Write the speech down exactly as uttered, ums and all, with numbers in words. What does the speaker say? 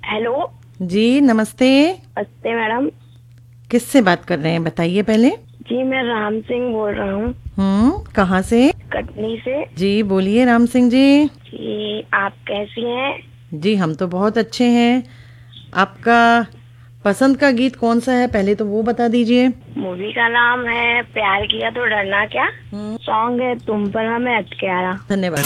Hello जी नमस्ते। नमस्ते madam. किससे बात कर रहे हैं बताइए पहले। जी मैं राम सिंह बोल रहा हूँ, हम्म कहाँ से? कटनी से। जी बोलिए राम सिंह जी। जी आप कैसी हैं? जी हम तो बहुत अच्छे हैं। आपका पसंद का गीत कौन सा है पहले तो वो बता दीजिए। मूवी का नाम है प्यार किया तो डरना क्या। हम्म सॉन्ग है तुम पर हमें अटके आरा। धन्यवाद।